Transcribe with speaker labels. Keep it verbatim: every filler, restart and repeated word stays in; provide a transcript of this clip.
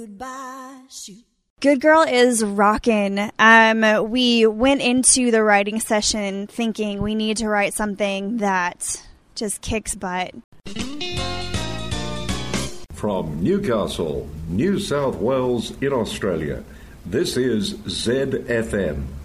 Speaker 1: Goodbye, shoot.
Speaker 2: Good Girl is rockin'. Um, we went into the writing session thinking we need to write something that just kicks butt.
Speaker 3: From Newcastle, New South Wales in Australia, this is Z F M